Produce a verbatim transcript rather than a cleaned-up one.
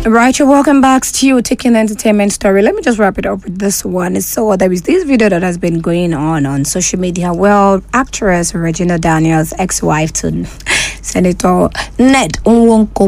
Right, you're welcome back to you taking the entertainment story. Let me just wrap it up with this one. So there is this video that has been going on on social media. Well, actress Regina Daniels' ex-wife to Senator Ned Nwoko